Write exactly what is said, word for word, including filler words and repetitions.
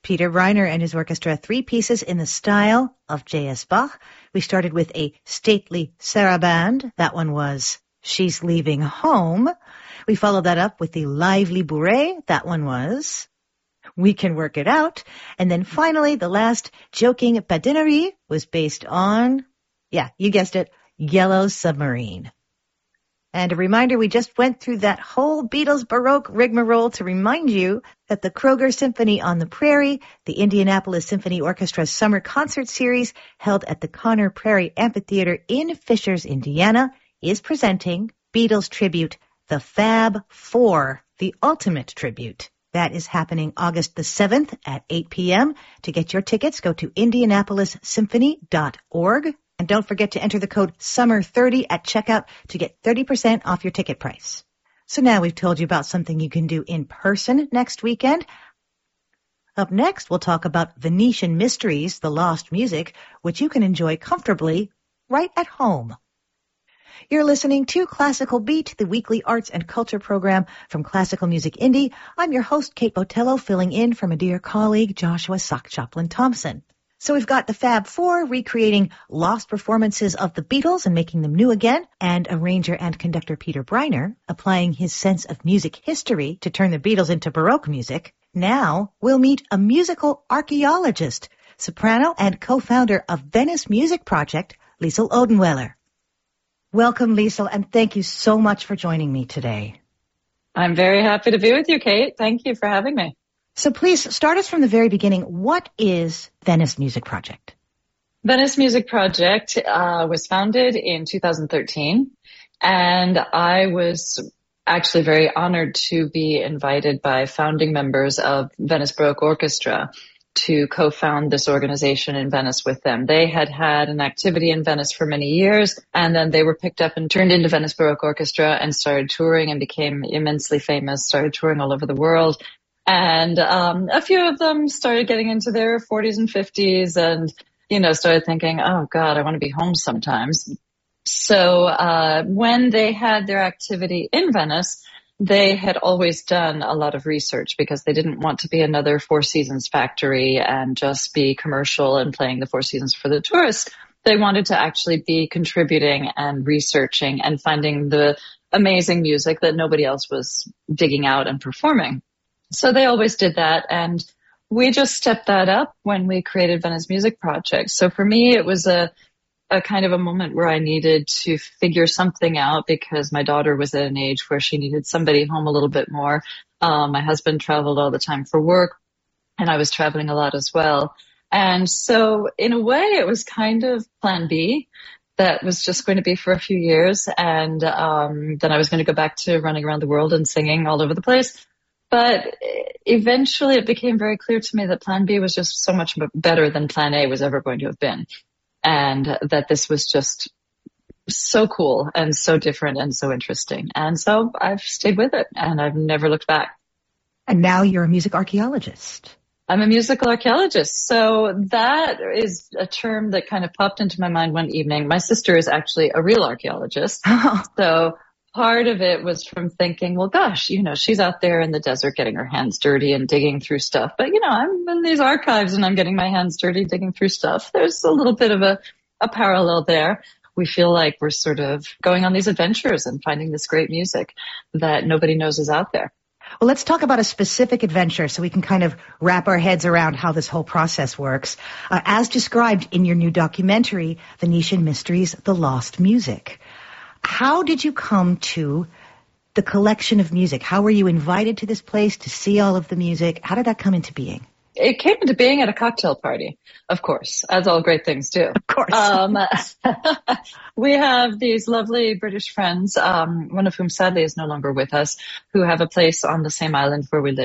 Peter Briner and his orchestra, three pieces in the style of J S. Bach. We started with a stately saraband. That one was She's Leaving Home. We followed that up with the lively bourrée. That one was We Can Work It Out. And then finally, the last joking badinnerie was based on, yeah, you guessed it, Yellow Submarine. And a reminder, we just went through that whole Beatles Baroque rigmarole to remind you that the Kroger Symphony on the Prairie, the Indianapolis Symphony Orchestra's summer concert series held at the Conner Prairie Amphitheater in Fishers, Indiana, is presenting Beatles tribute, The Fab Four, the ultimate tribute. That is happening August the seventh at eight p.m. To get your tickets, go to indianapolis symphony dot org. And don't forget to enter the code summer thirty at checkout to get thirty percent off your ticket price. So now we've told you about something you can do in person next weekend. Up next, we'll talk about Venetian Mysteries, the Lost Music, which you can enjoy comfortably right at home. You're listening to Classical Beat, the weekly arts and culture program from Classical Music Indie. I'm your host, Kate Botello, filling in for my dear colleague, Joshua Sock Joplin Thompson. So we've got the Fab Four recreating lost performances of the Beatles and making them new again, and arranger and conductor Peter Briner applying his sense of music history to turn the Beatles into Baroque music. Now we'll meet a musical archaeologist, soprano and co-founder of Venice Music Project, Liesl Odenweiler. Welcome, Liesl, and thank you so much for joining me today. I'm very happy to be with you, Kate. Thank you for having me. So please start us from the very beginning. What is Venice Music Project? Venice Music Project uh, was founded in two thousand thirteen, and I was actually very honored to be invited by founding members of Venice Baroque Orchestra to co-found this organization in Venice with them. They had had an activity in Venice for many years, and then they were picked up and turned into Venice Baroque Orchestra and started touring and became immensely famous, started touring all over the world. And um a few of them started getting into their forties and fifties and, you know, started thinking, oh, God, I want to be home sometimes. So uh when they had their activity in Venice, they had always done a lot of research because they didn't want to be another Four Seasons factory and just be commercial and playing the Four Seasons for the tourists. They wanted to actually be contributing and researching and finding the amazing music that nobody else was digging out and performing. So they always did that, and we just stepped that up when we created Venice Music Project. So for me, it was a, a kind of a moment where I needed to figure something out because my daughter was at an age where she needed somebody home a little bit more. Um, my husband traveled all the time for work, and I was traveling a lot as well. And so in a way, it was kind of plan B. That was just going to be for a few years, and um, then I was going to go back to running around the world and singing all over the place. But eventually it became very clear to me that plan B was just so much better than plan A was ever going to have been. And that this was just so cool and so different and so interesting. And so I've stayed with it and I've never looked back. And now you're a music archaeologist. I'm a musical archaeologist. So that is a term that kind of popped into my mind one evening. My sister is actually a real archaeologist. Oh. So part of it was from thinking, well, gosh, you know, she's out there in the desert getting her hands dirty and digging through stuff. But, you know, I'm in these archives and I'm getting my hands dirty digging through stuff. There's a little bit of a, a parallel there. We feel like we're sort of going on these adventures and finding this great music that nobody knows is out there. Well, let's talk about a specific adventure so we can kind of wrap our heads around how this whole process works. Uh, as described in your new documentary, Venetian Mysteries, The Lost Music. How did you come to the collection of music? How were you invited to this place to see all of the music? How did that come into being? It came into being at a cocktail party, of course, as all great things do. Of course. Um, we have these lovely British friends, um, one of whom sadly is no longer with us, who have a place on the same island where we live.